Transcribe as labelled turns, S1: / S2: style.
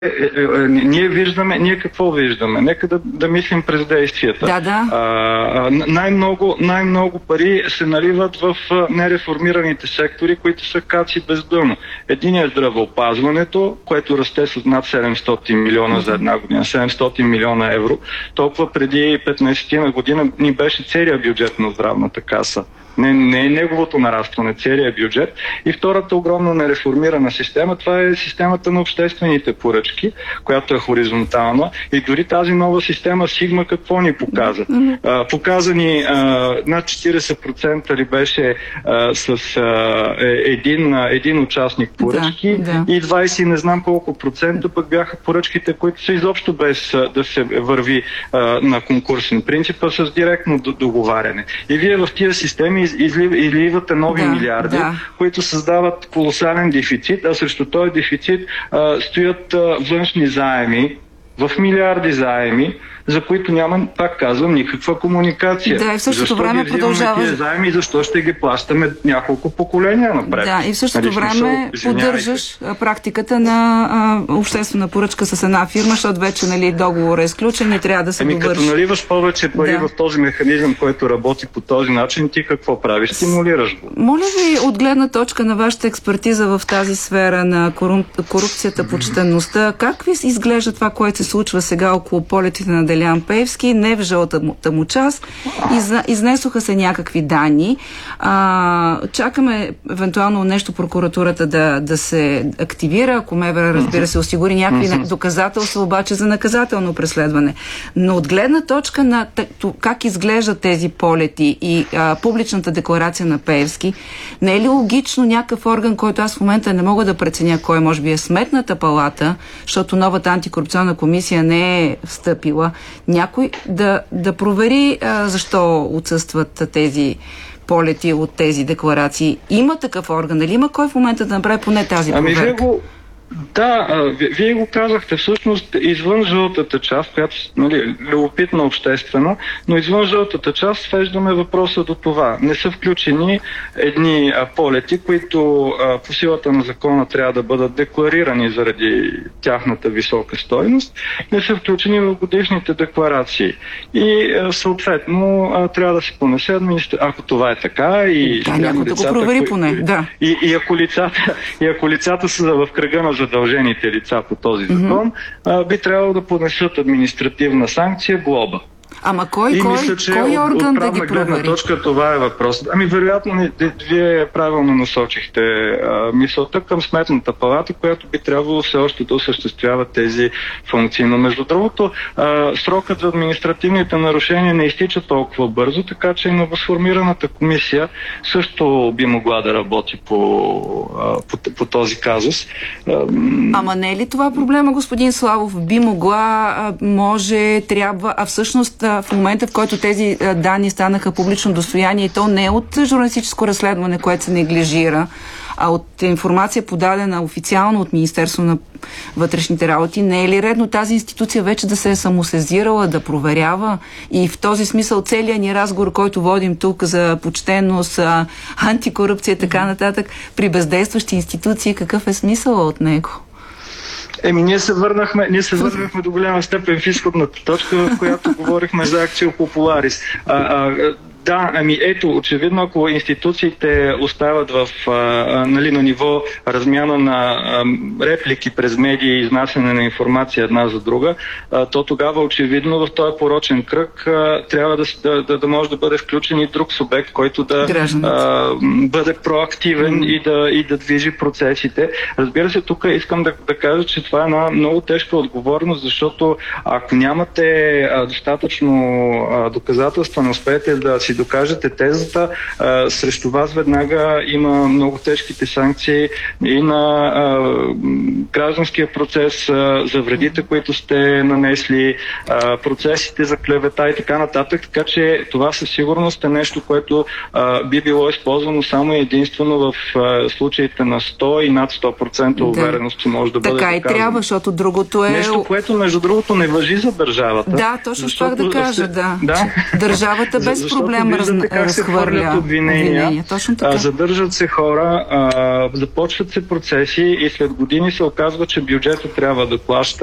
S1: ние какво виждаме? Нека да мислим през действията. Най-много пари се наливат в нереформираните сектори, които са каци без дъно. Единият е здравеопазването, което расте с над 700 милиона за една година, 700 милиона евро. Толкова преди 15 година ни беше целият бюджет на здравната каса. Не е неговото нарастване, целият бюджет. И втората огромна нереформирана система, това е системата на обществените поръчки, която е хоризонтална. И дори тази нова система Сигма какво ни показа? Показа ни над 40% ли беше с един участник поръчки и 20 не знам колко процента пък бяха поръчките, които са изобщо без да се върви на конкурсен принцип, а с директно договаряне. И вие в тия системи изливате нови милиарди, които създават колосален дефицит, а срещу този дефицит стоят външни заеми, в милиарди заеми, за които няма, пак казвам, никаква комуникация.
S2: Да, и в същото време продължава.
S1: Тези заеми и защо ще ги плащаме няколко поколения напред?
S2: Да, и в същото време поддържаш практиката на обществена поръчка с една фирма, защото вече договор е изключен и трябва да се довърши.
S1: Като наливаш повече пари в този механизъм, който работи по този начин, ти какво правиш? Стимулираш го.
S2: Моля ви, от гледна точка на вашата експертиза в тази сфера на корупцията, почтенността, как ви изглежда това, което се случва сега около полетите на Делян Пеевски, не в жълтата му част, изнесоха се някакви данни. Чакаме евентуално нещо прокуратурата да се активира, ако МВР, разбира се, осигури някакви доказателства, обаче за наказателно преследване. Но от гледна точка на как изглеждат тези полети и публичната декларация на Пеевски, не е ли логично някакъв орган, който аз в момента не мога да преценя кой, може би е Сметната палата, защото новата антикорупционна комисия не е встъпила, някой да провери защо отсъстват тези полети от тези декларации. Има такъв орган, нали има кой в момента да направи поне тази проверка?
S1: Вие го казахте, всъщност извън жълтата част, която любопитна обществена, но извън жълтата част свеждаме въпроса до това. Не са включени едни полети, които по силата на закона трябва да бъдат декларирани заради тяхната висока стойност, не са включени в годишните декларации. И съответно трябва да се понесе ако това е така и
S2: някой да го провери поне.
S1: И ако лицата са в кръга на задължените лица по този закон, би трябвало да понесат административна санкция, глоба.
S2: Ама кой орган да ги провери?
S1: Точка, това е въпрос. Вероятно, вие правилно насочихте мисълта към Сметната палата, която би трябвало все още да осъществява тези функции. Но между другото, срокът за административните нарушения не изтича толкова бързо, така че и новосформираната комисия също би могла да работи по този казус.
S2: Ама не е ли това проблема, господин Славов? Би могла, може, трябва, а всъщност в момента, в който тези данни станаха публично достояние, то не е от журналистическо разследване, което се неглижира, а от информация подадена официално от Министерство на вътрешните работи, не е ли редно тази институция вече да се е самосезирала, да проверява? И в този смисъл целият ни разговор, който водим тук за почтеност, антикорупция и така нататък, при бездействащи институции, какъв е смисъл от него?
S1: Ние се върнахме до голяма степен в изходната точка, в която говорихме за акцио популарис. Очевидно, ако институциите остават на ниво размяна на реплики през медии и изнасяне на информация една за друга, то тогава очевидно в този порочен кръг трябва да може да бъде включен и друг субект, който да бъде проактивен и да движи процесите. Разбира се, тук искам да кажа, че това е една много тежка отговорност, защото ако нямате достатъчно доказателства, не успеете да си докажете тезата, срещу вас веднага има много тежките санкции и на гражданския процес за вредите, които сте нанесли, процесите за клевета и така нататък, така че това със сигурност е нещо, което би било използвано само единствено в случаите на 100 и над 100% увереност, че може да бъде
S2: така и трябва, защото другото е...
S1: Нещо, което между другото не важи за държавата.
S2: Да, точно това да кажа, да. Държавата без проблем Делян
S1: виждате как се хвърлят обвинения.
S2: Точно така.
S1: Задържат се хора, започват се процеси и след години се оказва, че бюджета трябва да плаща.